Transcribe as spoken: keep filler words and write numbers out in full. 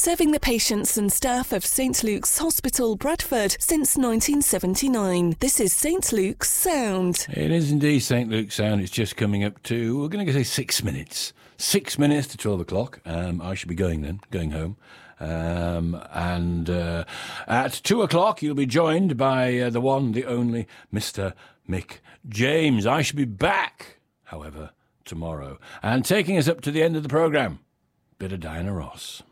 serving the patients and staff of St Luke's Hospital, Bradford, since nineteen seventy-nine. This is St Luke's Sound. It is indeed St Luke's Sound. It's just coming up to, we're going to say six minutes. Six minutes to twelve o'clock. Um, I should be going then, going home. Um, and uh, at two o'clock, you'll be joined by uh, the one, the only Mister Mick James. I should be back, however, tomorrow. And taking us up to the end of the programme, bit of Diana Ross.